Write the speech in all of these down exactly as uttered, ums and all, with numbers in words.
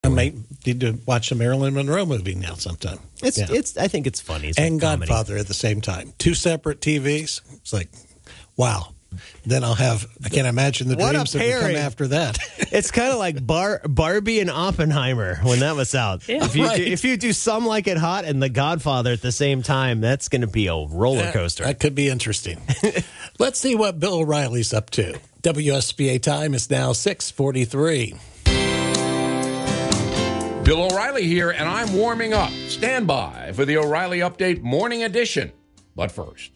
I might need to watch a Marilyn Monroe movie now sometime. It's yeah. it's. I think it's funny. It's and like Godfather at the same time. Two separate T Vs. It's like, wow. Then I'll have, I can't imagine the what dreams that would come after that. It's kind of like Bar, Barbie and Oppenheimer when that was out. Yeah. If you Right. do, if you do Some Like It Hot and The Godfather at the same time, that's going to be a roller coaster. That, that could be interesting. Let's see what Bill O'Reilly's up to. W S B A time is now six forty-three. Bill O'Reilly here, and I'm warming up. Stand by for the O'Reilly Update Morning Edition. But first.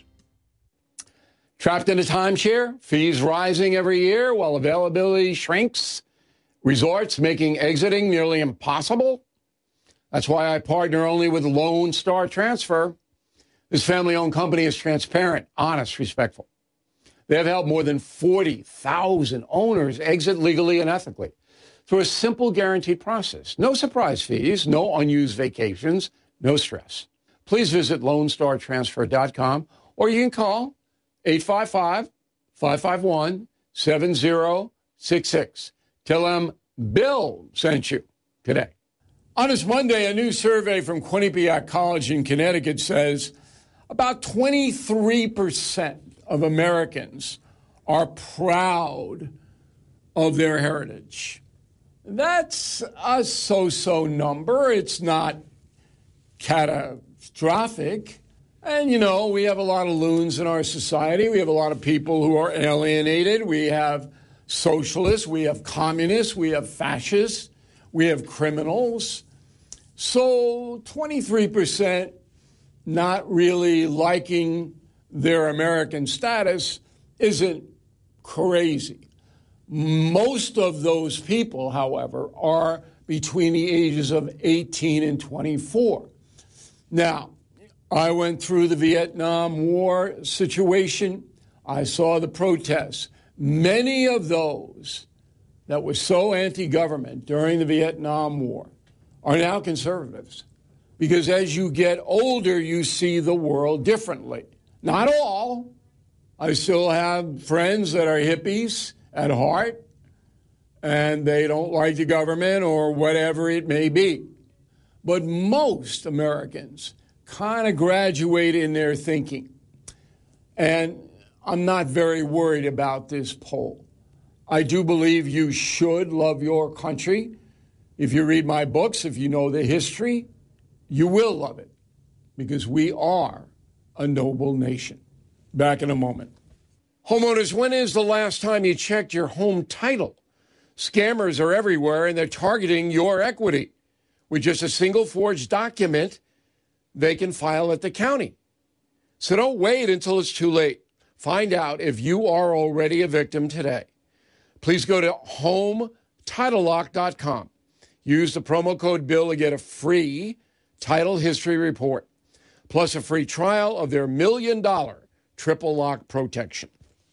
Trapped in a timeshare, fees rising every year while availability shrinks, resorts making exiting nearly impossible. That's why I partner only with Lone Star Transfer. This family-owned company is transparent, honest, respectful. They have helped more than forty thousand owners exit legally and ethically through a simple guaranteed process. No surprise fees, no unused vacations, no stress. Please visit lone star transfer dot com or you can call eight five five, five five one, seven zero six six. Tell them Bill sent you today. On this Monday, a new survey from Quinnipiac College in Connecticut says about twenty-three percent of Americans are proud of their heritage. That's a so-so number. It's not catastrophic. And, you know, we have a lot of loons in our society. We have a lot of people who are alienated. We have socialists. We have communists. We have fascists. We have criminals. So twenty-three percent not really liking their American status isn't crazy. Most of those people, however, are between the ages of eighteen and twenty-four. Now, I went through the Vietnam War situation. I saw the protests. Many of those that were so anti-government during the Vietnam War are now conservatives. Because as you get older, you see the world differently. Not all. I still have friends that are hippies at heart, and they don't like the government or whatever it may be. But most Americans kind of graduate in their thinking. And I'm not very worried about this poll. I do believe you should love your country. If you read my books, if you know the history, you will love it because we are a noble nation. Back in a moment. Homeowners, when is the last time you checked your home title? Scammers are everywhere, and they're targeting your equity. With just a single forged document, they can file at the county. So don't wait until it's too late. Find out if you are already a victim today. Please go to home title lock dot com. Use the promo code BILL to get a free title history report, plus a free trial of their million dollar triple lock protection.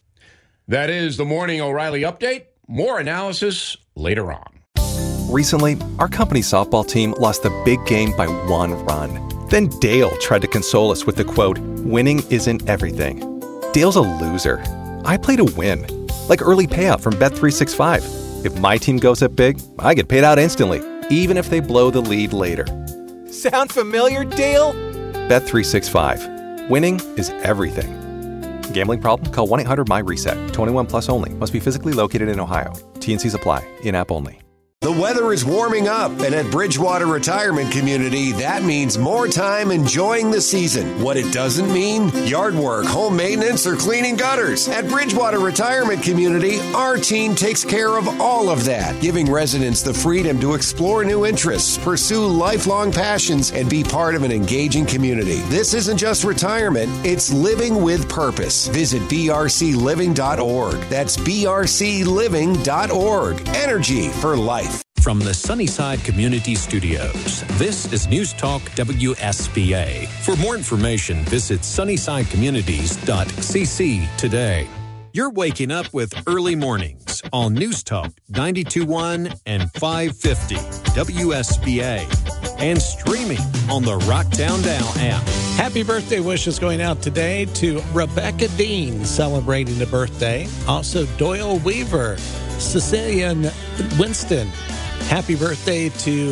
That is the Morning O'Reilly Update. More analysis later on. Recently, our company softball team lost the big game by one run. Then Dale tried to console us with the quote, "Winning isn't everything." Dale's a loser. I play to win. Like early payout from Bet three sixty-five. If my team goes up big, I get paid out instantly, even if they blow the lead later. Sound familiar, Dale? Bet three sixty-five. Winning is everything. Gambling problem? Call one eight hundred M Y reset. twenty-one plus only. Must be physically located in Ohio. T and Cs apply. In-app only. The weather is warming up, and at Bridgewater Retirement Community, that means more time enjoying the season. What it doesn't mean? Yard work, home maintenance, or cleaning gutters. At Bridgewater Retirement Community, our team takes care of all of that, giving residents the freedom to explore new interests, pursue lifelong passions, and be part of an engaging community. This isn't just retirement, it's living with purpose. Visit b r c living dot org. That's b r c living dot org. Energy for life. From the Sunnyside Community Studios, this is News Talk W S B A. For more information, visit sunnyside communities dot c c today. You're waking up with early mornings on News Talk ninety-two point one and five fifty W S B A and streaming on the Rock Down Down app. Happy birthday wishes going out today to Rebecca Dean, celebrating a birthday. Also, Doyle Weaver, Cecilian Winston, Happy birthday to